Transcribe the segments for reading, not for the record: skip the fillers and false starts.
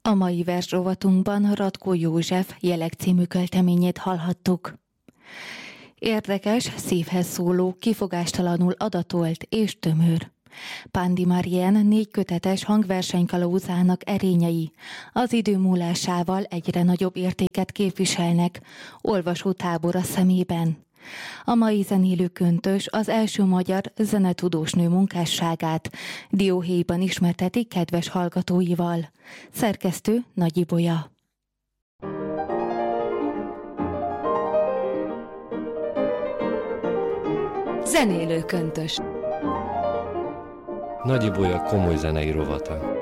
A mai versrovatunkban Ratkó József Jelek című költeményét hallhattuk. Érdekes, szívhez szóló, kifogástalanul adatolt és tömör. Pandi Marian 4 kötetes hangversenykalauz-ának erényei az idő múlásával egyre nagyobb értéket képviselnek olvasótábora szemében. A mai zenélő köntös az első magyar zenetudós nő munkásságát dióhéjban ismerteti kedves hallgatóival. Szerkesztő Nagy Ibolya. Zenélő köntös. Nagy Ibolya komoly zenei rovata.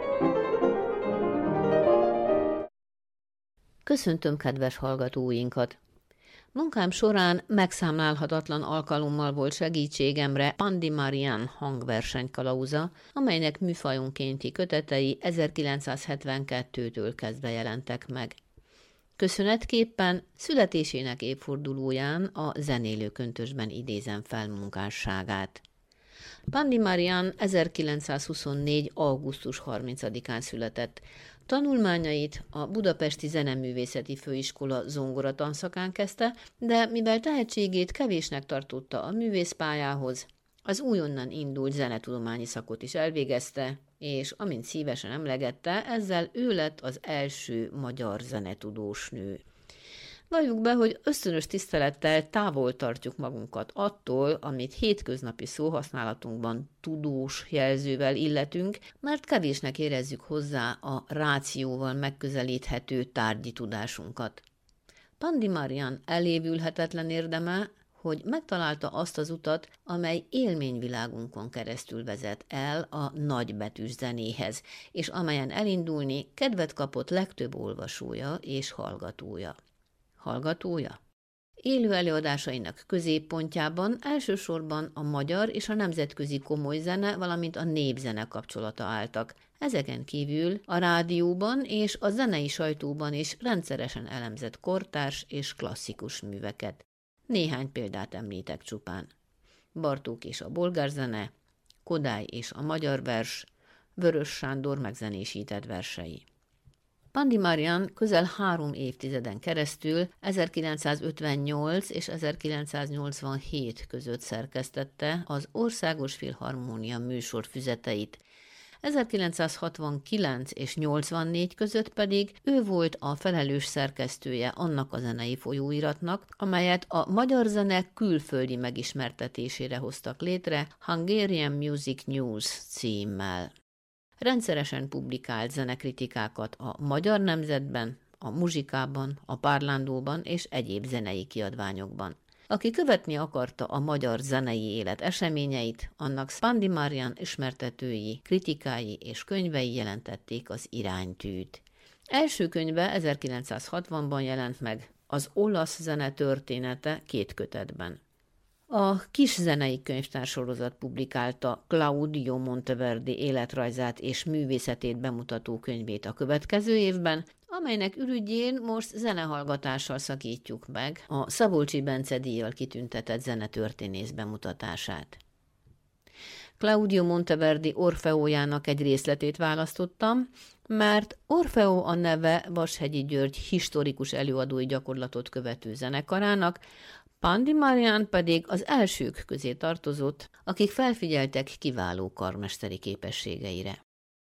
Köszöntöm kedves hallgatóinkat! Munkám során megszámlálhatatlan alkalommal volt segítségemre Pandi Marian hangversenykalauza, amelynek műfajonkénti kötetei 1972-től kezdve jelentek meg. Köszönetképpen születésének évfordulóján a zenélő köntösben idézem fel munkásságát. Pandi Marian 1924. augusztus 30-án született. Tanulmányait a Budapesti Zeneművészeti Főiskola zongoratanszakán kezdte, de mivel tehetségét kevésnek tartotta a művészpályához, az újonnan indult zenetudományi szakot is elvégezte, és amint szívesen emlegette, ezzel ő lett az első magyar zenetudós nő. Valljuk be, hogy ösztönös tisztelettel távol tartjuk magunkat attól, amit hétköznapi szóhasználatunkban tudós jelzővel illetünk, mert kevésnek érezzük hozzá a rációval megközelíthető tárgyi tudásunkat. Pandi Marian elévülhetetlen érdeme, hogy megtalálta azt az utat, amely élményvilágunkon keresztül vezet el a nagybetűs zenéhez, és amelyen elindulni kedvet kapott legtöbb olvasója és hallgatója. Hallgatója? Élő előadásainak középpontjában elsősorban a magyar és a nemzetközi komoly zene, valamint a népzene kapcsolata álltak. Ezeken kívül a rádióban és a zenei sajtóban is rendszeresen elemzett kortárs és klasszikus műveket. Néhány példát említek csupán. Bartók és a bolgárzene, Kodály és a magyar vers, Vörös Sándor megzenésített versei. Pandi Marian közel 3 évtizeden keresztül 1958 és 1987 között szerkesztette az Országos Filharmónia műsor füzeteit. 1969 és 84 között pedig ő volt a felelős szerkesztője annak a zenei folyóiratnak, amelyet a magyar zene külföldi megismertetésére hoztak létre Hungarian Music News címmel. Rendszeresen publikált zenekritikákat a Magyar Nemzetben, a Muzsikában, a Párlándóban és egyéb zenei kiadványokban. Aki követni akarta a magyar zenei élet eseményeit, annak Pandi Marian ismertetői, kritikái és könyvei jelentették az iránytűt. Első könyve 1960-ban jelent meg, az olasz zene története 2 kötetben. A Kis zenei könyvtársorozat publikálta Claudio Monteverdi életrajzát és művészetét bemutató könyvét a következő évben, amelynek ürügyén most zenehallgatással szakítjuk meg a Szabolcsi Bence díjjal kitüntetett zenetörténész bemutatását. Claudio Monteverdi Orfeójának egy részletét választottam, mert Orfeó a neve Vashegyi György historikus előadói gyakorlatot követő zenekarának, Pandi Marian pedig az elsők közé tartozott, akik felfigyeltek kiváló karmesteri képességeire.